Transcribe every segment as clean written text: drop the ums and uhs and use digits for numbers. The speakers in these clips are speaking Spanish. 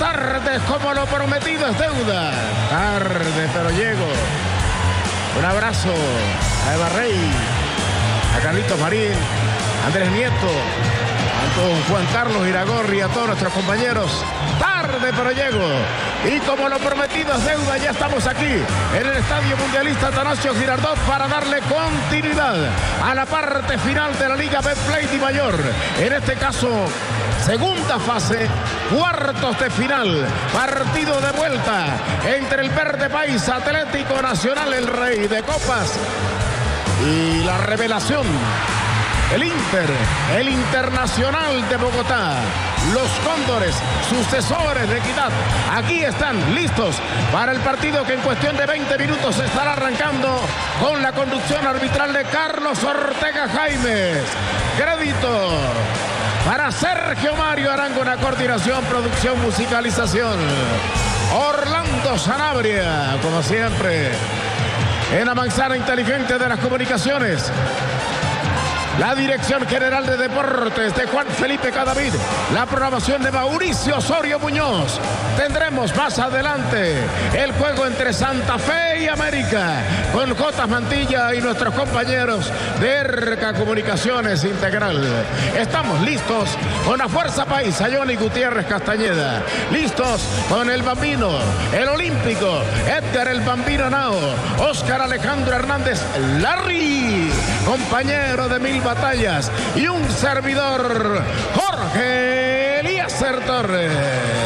tardes, como lo prometido es deuda. Tarde, pero llego. Un abrazo a Eva Rey, a Carlitos Marín, Andrés Nieto, a don Juan Carlos Iragorri, a todos nuestros compañeros. Tarde, pero llego. Y como lo prometido es deuda, ya estamos aquí en el Estadio Mundialista Atanasio Girardot para darle continuidad a la parte final de la Liga Betplay Dimayor. En este caso, segunda fase, cuartos de final, partido de vuelta entre el Verde País Atlético Nacional, el rey de copas, y la revelación, el Inter, el Internacional de Bogotá, los Cóndores, sucesores de Equidad. Aquí están listos para el partido que en cuestión de 20 minutos estará arrancando con la conducción arbitral de Carlos Ortega Jaimes. Crédito para Sergio Mario Arango, una coordinación, producción, musicalización. Orlando Sanabria, como siempre, en la manzana inteligente de las comunicaciones. La dirección general de deportes de Juan Felipe Cadavid. La programación de Mauricio Osorio Muñoz. Tendremos más adelante el juego entre Santa Fe y América con Jotas Mantilla y nuestros compañeros de ERCA Comunicaciones Integral. Estamos listos con la Fuerza Paisa, Johnny Gutiérrez Castañeda. Listos con el Bambino, el Olímpico, Edgar el Bambino Nao, Oscar Alejandro Hernández Larry, compañero de mil batallas, y un servidor, Jorge Eliezer Torres.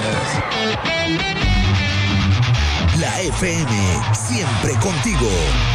La FM, siempre contigo.